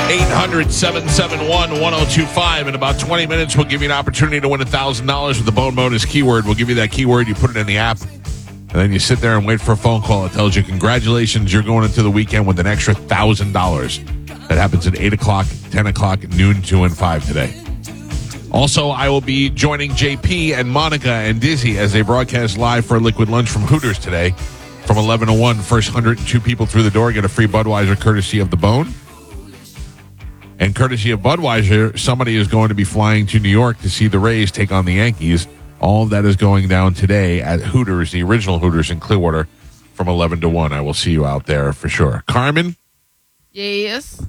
800-771-1025. In about 20 minutes, we'll give you an opportunity to win $1,000 with the Bone Bonus keyword. We'll give you that keyword. You put it in the app. And then you sit there and wait for a phone call. It tells you, congratulations, you're going into the weekend with an extra $1,000. That happens at 8 o'clock, 10 o'clock, noon, 2, and 5 today. Also, I will be joining JP and Monica and Dizzy as they broadcast live for a liquid lunch from Hooters today from 11 to 1. First 102 people through the door get a free Budweiser courtesy of the Bone. And courtesy of Budweiser, somebody is going to be flying to New York to see the Rays take on the Yankees. All of that is going down today at Hooters, the original Hooters in Clearwater, from 11 to 1. I will see you out there for sure. Carmen? Yes?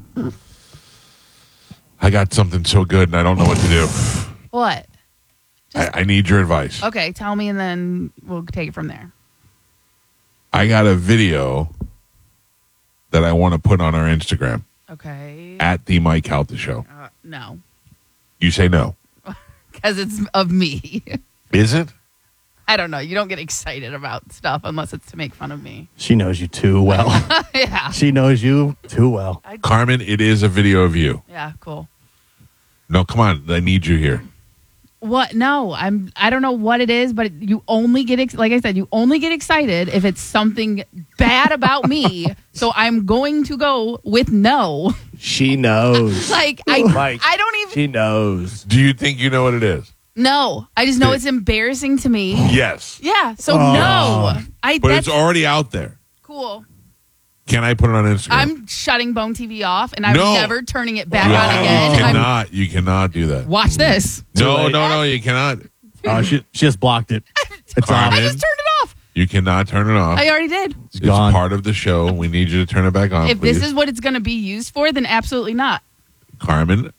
I got something so good, and I don't know what to do. What? I need your advice. Okay, tell me, and then we'll take it from there. I got a video that I want to put on our Instagram. Okay. At the Mike Calta Show. No. You say no. Because it's of me. Is it? I don't know. You don't get excited about stuff unless it's to make fun of me. She knows you too well. Yeah. She knows you too well. Carmen, it is a video of you. Yeah, cool. No, come on. I need you here. What? No, I don't know what it is, but you only get, like I said, you only get excited if it's something bad about me. So I'm going to go with no. She knows. Like, Mike, I don't even. She knows. Do you think you know what it is? No, I just know it's embarrassing to me. Yes. Yeah, so no. But that's it's already out there. cool. Can I put it on Instagram? I'm shutting Bone TV off, and I'm No. never turning it back You on again. You cannot do that. Watch this. No, you cannot. She just blocked it. It's Carmen. on. I just turned it off. You cannot turn it off. I already did. It's gone. part of the show. We need you to turn it back on, If please. this is what it's going to be used for, then absolutely not. Carmen,